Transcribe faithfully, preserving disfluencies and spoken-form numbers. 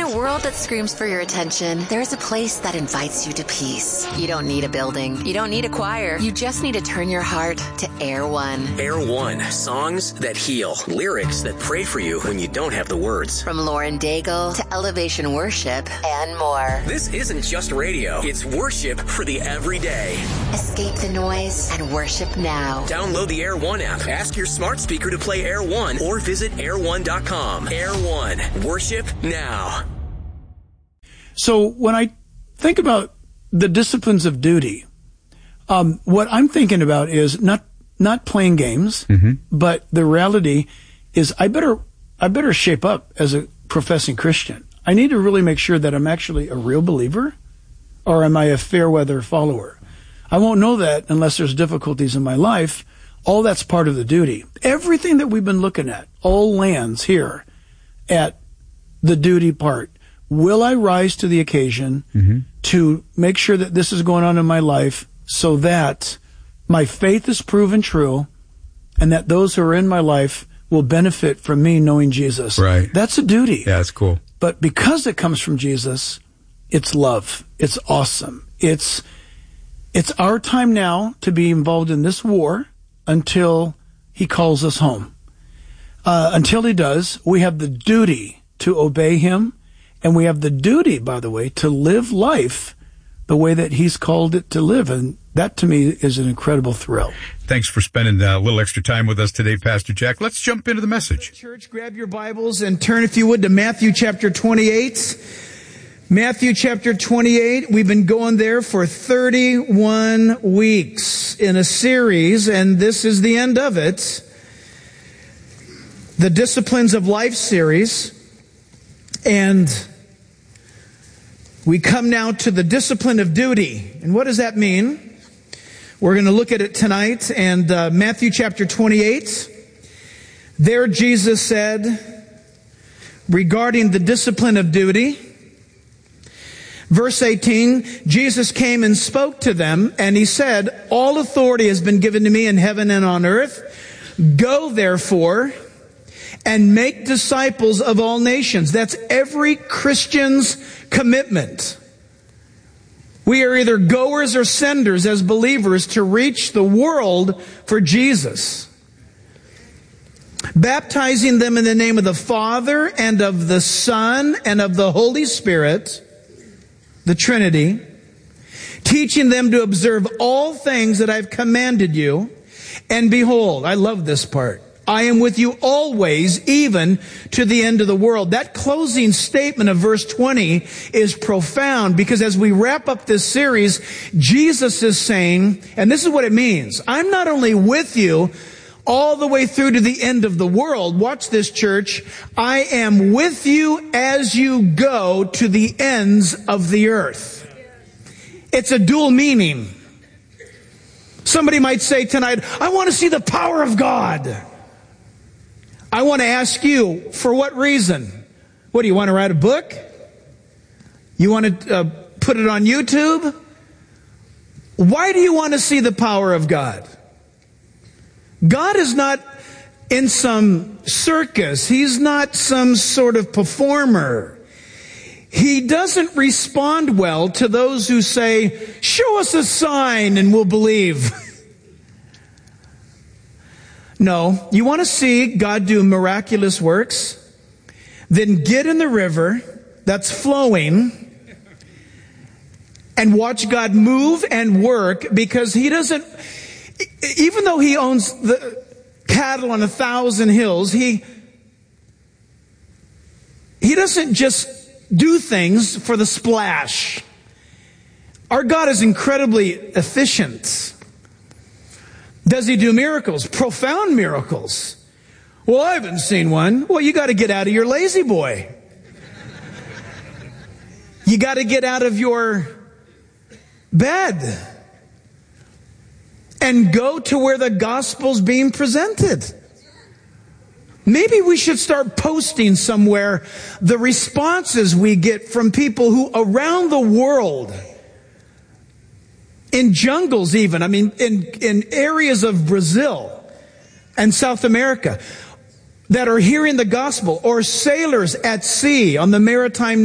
a world that screams for your attention, there's a place that invites you to peace. You don't need a building. You don't need a choir. You just need to turn your heart to Air One. Air One. Songs that heal. Lyrics that pray for you when you don't have the words. From Lauren Daigle to Elevation Worship and more. This isn't just radio. It's worship for the everyday. Escape the noise and worship now. Download the Air One app. Ask your smart speaker to play Air One or visit air one dot com. Air One. Worship now. So when I think about the disciplines of duty, um, what I'm thinking about is not not playing games, mm-hmm. but the reality is I better I better shape up as a professing Christian. I need to really make sure that I'm actually a real believer, or am I a fair weather follower? I won't know that unless there's difficulties in my life. All that's part of the duty. Everything that we've been looking at all lands here at the duty part. Will I rise to the occasion mm-hmm. to make sure that this is going on in my life so that my faith is proven true and that those who are in my life will benefit from me knowing Jesus? Right. That's a duty. Yeah, that's cool. But because it comes from Jesus, it's love. It's awesome. It's it's our time now to be involved in this war until he calls us home. Uh, until he does, we have the duty to obey him, and we have the duty, by the way, to live life the way that he's called it to live. And that, to me, is an incredible thrill. Thanks for spending a little extra time with us today, Pastor Jack. Let's jump into the message. Church, grab your Bibles and turn, if you would, to Matthew chapter twenty-eight. Matthew chapter twenty-eight. We've been going there for thirty-one weeks in a series, and this is the end of it. The Disciplines of Life series. And we come now to the discipline of duty. And what does that mean? We're going to look at it tonight. And uh, Matthew chapter twenty-eight. There Jesus said, regarding the discipline of duty, verse eighteen, Jesus came and spoke to them, and he said, all authority has been given to me in heaven and on earth. Go therefore and make disciples of all nations. That's every Christian's commitment. We are either goers or senders as believers to reach the world for Jesus. Baptizing them in the name of the Father and of the Son and of the Holy Spirit, the Trinity, teaching them to observe all things that I've commanded you. And behold, I love this part, I am with you always, even to the end of the world. That closing statement of verse twenty is profound, because as we wrap up this series, Jesus is saying, and this is what it means, I'm not only with you all the way through to the end of the world. Watch this, church. I am with you as you go to the ends of the earth. It's a dual meaning. Somebody might say tonight, I want to see the power of God. I want to ask you, for what reason? What, do you want to write a book? You want to uh, put it on YouTube? Why do you want to see the power of God? God is not in some circus. He's not some sort of performer. He doesn't respond well to those who say, show us a sign and we'll believe. No, you want to see God do miraculous works? Then get in the river that's flowing and watch God move and work, because He doesn't, even though He owns the cattle on a thousand hills, He, He doesn't just do things for the splash. Our God is incredibly efficient. Does He do miracles? Profound miracles. Well, I haven't seen one. Well, you got to get out of your lazy boy. You got to get out of your bed and go to where the gospel's being presented. Maybe we should start posting somewhere the responses we get from people who around the world, in jungles even, I mean, in, in areas of Brazil and South America, that are hearing the gospel, or sailors at sea on the maritime